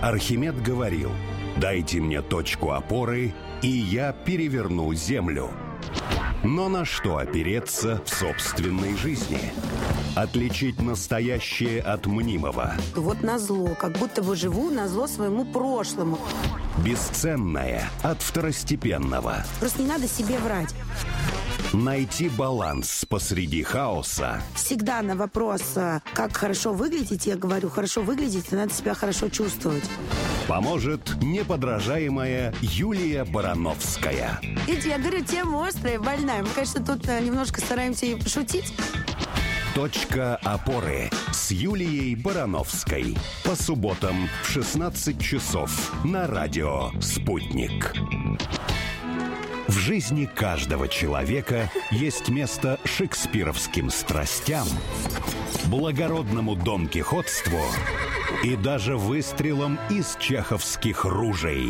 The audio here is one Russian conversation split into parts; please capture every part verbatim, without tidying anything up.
Архимед говорил: «Дайте мне точку опоры, и я переверну землю». Но на что опереться в собственной жизни? Отличить настоящее от мнимого. Вот назло, как будто бы живу назло своему прошлому. Бесценное от второстепенного. Просто не надо себе врать. Найти баланс посреди хаоса. Всегда на вопрос, как хорошо выглядеть, я говорю, хорошо выглядеть, и надо себя хорошо чувствовать. Поможет неподражаемая Юлия Барановская. Видите, я говорю, тема острая, больная. Мы, конечно, тут немножко стараемся и пошутить. Точка опоры с Юлией Барановской. По субботам в шестнадцать часов на радио «Спутник». В жизни каждого человека есть место шекспировским страстям, благородному донкихотству и даже выстрелам из чеховских ружей.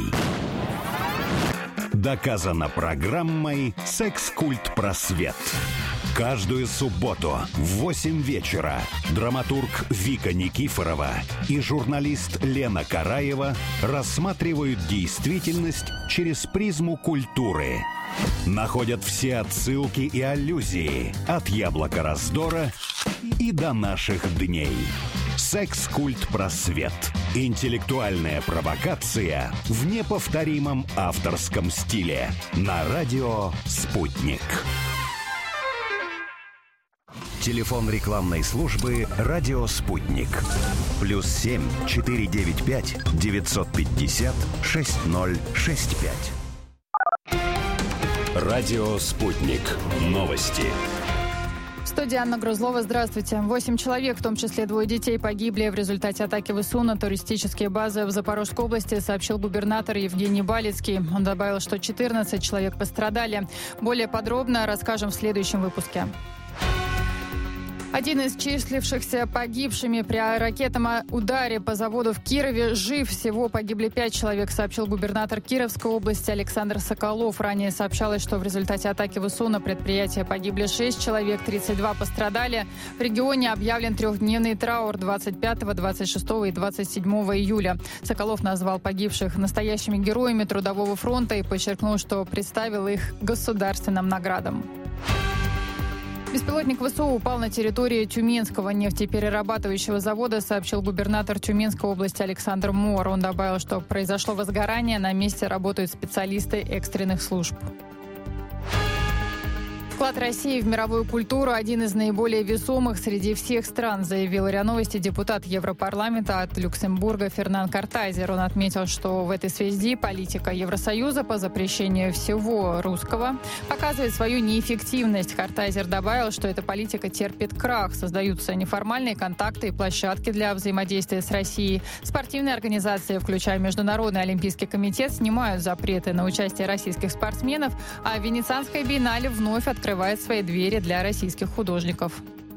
Доказано программой «Секс-культ просвет». Каждую субботу в восемь вечера драматург Вика Никифорова и журналист Лена Караева рассматривают действительность через призму культуры. Находят все отсылки и аллюзии от «Яблока раздора» и до наших дней. «Секс-культ просвет». Интеллектуальная провокация в неповторимом авторском стиле. На радио «Спутник». Телефон рекламной службы «Радио Спутник». Плюс семь четыре девять пять девятьсот пятьдесят шесть ноль шесть пять. Радио «Спутник». Новости. В студии Анна Грузлова. Здравствуйте. Восемь человек, в том числе двое детей, погибли в результате атаки ВСУ на туристические базы в Запорожской области, сообщил губернатор Евгений Балицкий. Он добавил, что четырнадцать человек пострадали. Более подробно расскажем в следующем выпуске. Один из числившихся погибшими при ракетном ударе по заводу в Кирове жив. Всего погибли пять человек, сообщил губернатор Кировской области Александр Соколов. Ранее сообщалось, что в результате атаки ВСУ на предприятие погибли шесть человек, тридцать два пострадали. В регионе объявлен трехдневный траур двадцать пятого, двадцать шестого и двадцать седьмого июля. Соколов назвал погибших настоящими героями Трудового фронта и подчеркнул, что представил их государственным наградам. Беспилотник ВСУ упал на территории Тюменского нефтеперерабатывающего завода, сообщил губернатор Тюменской области Александр Мор. Он добавил, что произошло возгорание, на месте работают специалисты экстренных служб. Вклад России в мировую культуру – один из наиболее весомых среди всех стран, заявил РИА Новости депутат Европарламента от Люксембурга Фернан Картайзер. Он отметил, что в этой связи политика Евросоюза по запрещению всего русского показывает свою неэффективность. Картайзер добавил, что эта политика терпит крах. Создаются неформальные контакты и площадки для взаимодействия с Россией. Спортивные организации, включая Международный олимпийский комитет, снимают запреты на участие российских спортсменов, а Венецианская биеннале вновь открывает открывает свои двери для российских художников.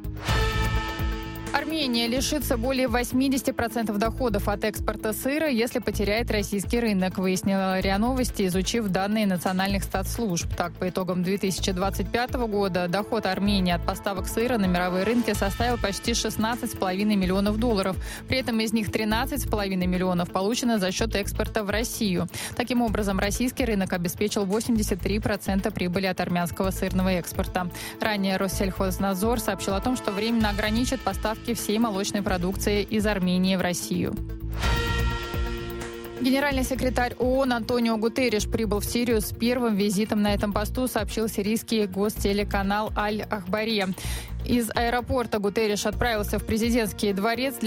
Армения лишится более восемьдесят процентов доходов от экспорта сыра, если потеряет российский рынок, выяснила РИА Новости, изучив данные национальных статслужб. Так, по итогам две тысячи двадцать пятого года доход Армении от поставок сыра на мировые рынки составил почти шестнадцать целых пять десятых миллионов долларов. При этом из них тринадцать целых пять десятых миллионов получено за счет экспорта в Россию. Таким образом, российский рынок обеспечил восемьдесят три процента прибыли от армянского сырного экспорта. Ранее Россельхознадзор сообщил о том, что временно ограничит поставки всей молочной продукции из Армении в Россию. Генеральный секретарь ООН Антонио Гутерриш прибыл в Сирию с первым визитом на этом посту, сообщил сирийский гостелеканал Аль-Ахбария. Из аэропорта Гутерриш отправился в президентский дворец для